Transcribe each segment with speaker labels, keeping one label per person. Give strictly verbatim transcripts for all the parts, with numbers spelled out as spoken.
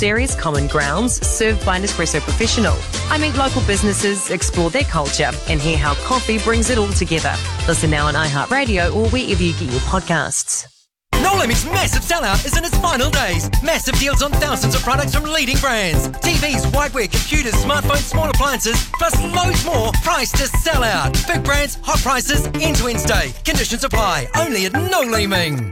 Speaker 1: series Common Grounds, served by Nespresso Professional. I meet local businesses, explore their culture, and hear how coffee brings it all together. Listen now on iHeartRadio or wherever you get your podcasts.
Speaker 2: No Limit's massive sellout is in its final days. Massive deals on thousands of products from leading brands. T Vs, whiteware, computers, smartphones, small appliances, plus loads more priced to sell out. Big brands, hot prices, end-to-end stay. Conditions apply. Only at No Leeming.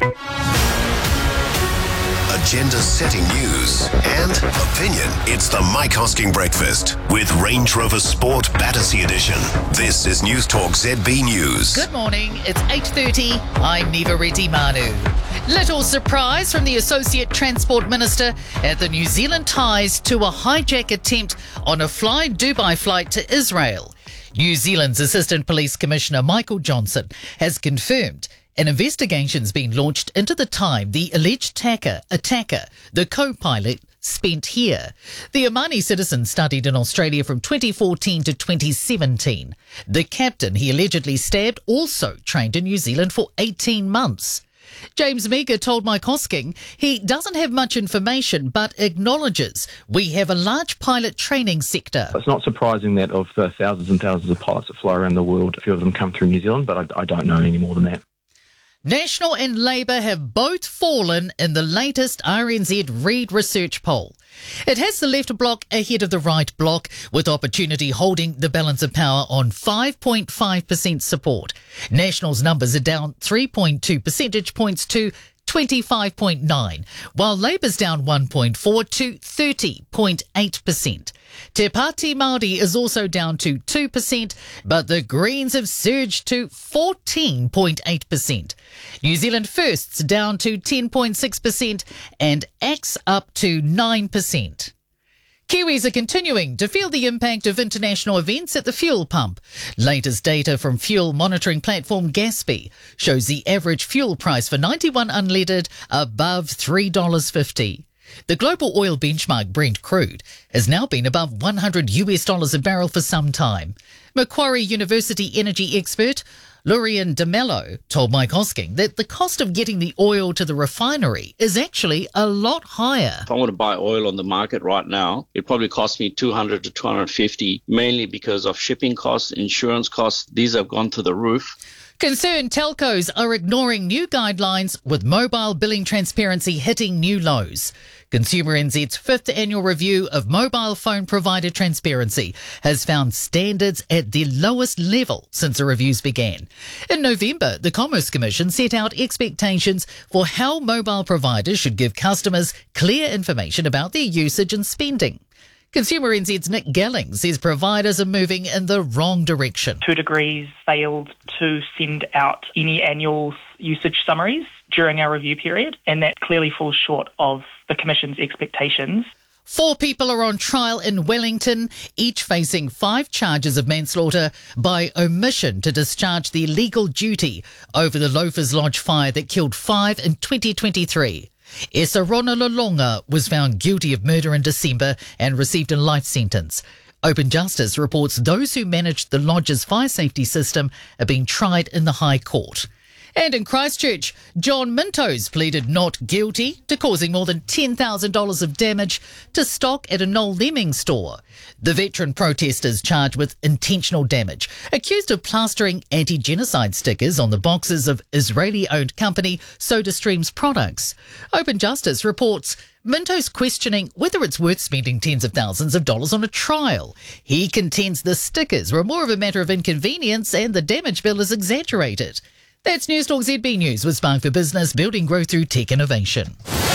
Speaker 3: Agenda-setting news and opinion. It's the Mike Hosking Breakfast with Range Rover Sport Battersea Edition. This is News Talk Z B News.
Speaker 4: Good morning. It's eight thirty. I'm Neva Reddy Manu. Little surprise from the Associate Transport Minister at the New Zealand ties to a hijack attempt on a Fly Dubai flight to Israel. New Zealand's Assistant Police Commissioner Michael Johnson has confirmed an investigation's been launched into the time the alleged attacker, attacker, the co-pilot, spent here. The Omani citizen studied in Australia from twenty fourteen to twenty seventeen. The captain he allegedly stabbed also trained in New Zealand for eighteen months. James Meagher told Mike Hosking he doesn't have much information but acknowledges we have a large pilot training sector.
Speaker 5: It's not surprising that of the thousands and thousands of pilots that fly around the world, a few of them come through New Zealand, but I, I don't know any more than that.
Speaker 4: National and Labour have both fallen in the latest R N Z Reid research poll. It has the left bloc ahead of the right bloc, with Opportunity holding the balance of power on five point five percent support. National's numbers are down three point two percentage points to twenty-five point nine, while Labour's down one point four to thirty point eight percent. Te Pāti Māori is also down to two percent, but the Greens have surged to fourteen point eight percent. New Zealand First's down to ten point six percent and A C T's up to nine percent. Kiwis are continuing to feel the impact of international events at the fuel pump. Latest data from fuel monitoring platform Gaspy shows the average fuel price for ninety-one unleaded above three dollars fifty. The global oil benchmark Brent crude has now been above one hundred US dollars a barrel for some time. Macquarie University energy expert Lurian DeMello told Mike Hosking that the cost of getting the oil to the refinery is actually a lot higher.
Speaker 6: If I want to buy oil on the market right now, it probably costs me two hundred to two hundred fifty, mainly because of shipping costs, insurance costs. These have gone through the roof.
Speaker 4: Concerned telcos are ignoring new guidelines with mobile billing transparency hitting new lows. Consumer N Z's fifth annual review of mobile phone provider transparency has found standards at the lowest level since the reviews began. In November, the Commerce Commission set out expectations for how mobile providers should give customers clear information about their usage and spending. Consumer N Z's Nick Gelling says providers are moving in the wrong direction.
Speaker 7: Two Degrees failed to send out any annual usage summaries during our review period, and that clearly falls short of the Commission's expectations.
Speaker 4: Four people are on trial in Wellington, each facing five charges of manslaughter by omission to discharge their legal duty over the Loafers Lodge fire that killed five in twenty twenty-three. Esarona Lolonga was found guilty of murder in December and received a life sentence. Open Justice reports those who managed the lodge's fire safety system are being tried in the High Court. And in Christchurch, John Mintos pleaded not guilty to causing more than ten thousand dollars of damage to stock at a Noel Leeming store. The veteran protester is charged with intentional damage, accused of plastering anti-genocide stickers on the boxes of Israeli-owned company SodaStream's products. Open Justice reports Minto's questioning whether it's worth spending tens of thousands of dollars on a trial. He contends the stickers were more of a matter of inconvenience and the damage bill is exaggerated. That's News Talk Z B News with Spark for Business, building growth through tech innovation.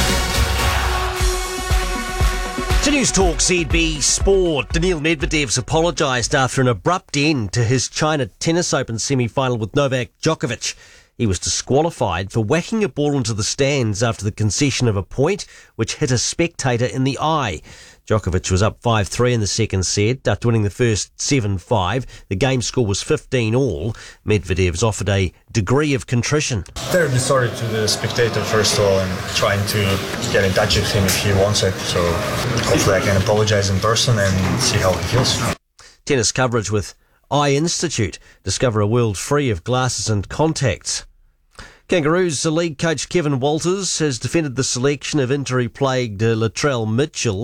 Speaker 8: To News Talk Z B Sport, Daniil Medvedev's apologised after an abrupt end to his China Tennis Open semi-final with Novak Djokovic. He was disqualified for whacking a ball into the stands after the concession of a point, which hit a spectator in the eye. Djokovic was up five three in the second set after winning the first seven five. The game score was fifteen all. Medvedev's offered a degree of contrition.
Speaker 9: Terribly sorry to the spectator, first of all, and trying to get in touch with him if he wants it. So hopefully I can apologise in person and see how he feels.
Speaker 8: Tennis coverage with Eye Institute. Discover a world free of glasses and contacts. Kangaroos league coach Kevin Walters has defended the selection of injury-plagued Latrell Mitchell